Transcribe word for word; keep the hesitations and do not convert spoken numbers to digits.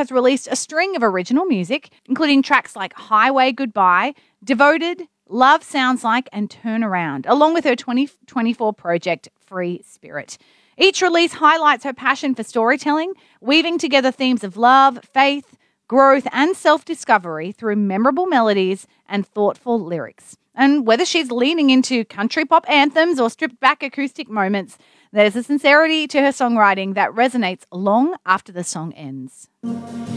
has released a string of original music, including tracks like Highway Goodbye, Devoted, Love Sounds Like, and Turn Around, along with her twenty twenty-four project, Free Spirit. Each release highlights her passion for storytelling, weaving together themes of love, faith, growth, and self-discovery through memorable melodies and thoughtful lyrics. And whether she's leaning into country pop anthems or stripped-back acoustic moments, there's a sincerity to her songwriting that resonates long after the song ends.